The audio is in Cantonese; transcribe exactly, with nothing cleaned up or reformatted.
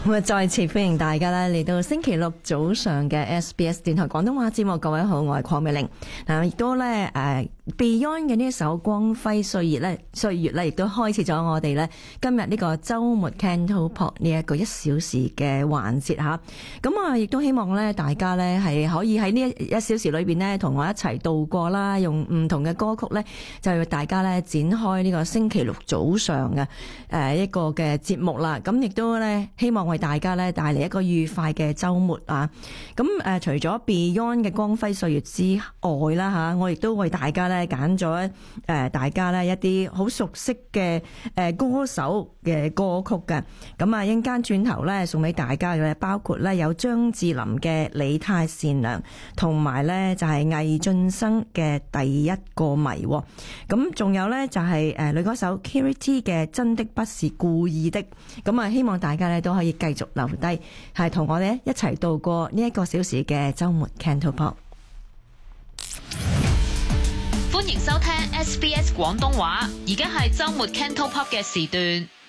咁啊，再次歡迎大家咧嚟到星期六早上嘅 S B S 電台廣東話節目。各位好，我係鄺美玲。嗱，亦都咧誒 Beyond 嘅呢一首光輝歲月咧，歲月咧亦都開始咗我哋咧今日呢個週末 Cantopop 呢一個一小時嘅環節吓。咁啊，亦都希望咧大家咧係可以喺呢一一小時裏邊咧同我一齊度過啦，用唔同嘅歌曲咧，就要大家咧展開呢個星期六早上嘅誒一個嘅節目啦。咁亦都咧希望為大家咧帶嚟一個愉快嘅週末啊！咁誒、呃，除咗 Beyond 嘅光輝歲月之外啦吓，我亦都為大家咧揀咗誒大家咧一啲好熟悉嘅誒歌手嘅歌曲嘅。咁啊，一陣間轉頭咧送俾大家嘅，包括咧有張智霖嘅《你太善良》，同埋咧就係魏浚笙嘅《第一個謎》。咁仲有咧就係誒女歌手 Kiri T 嘅《真的不是故意的》。咁啊，希望大家咧都可以繼續留低，係同我哋一齊度過呢一個小時嘅週末 Cantopop。 歡迎收聽 S B S 廣東話，而家係週末 Cantopop 嘅時段。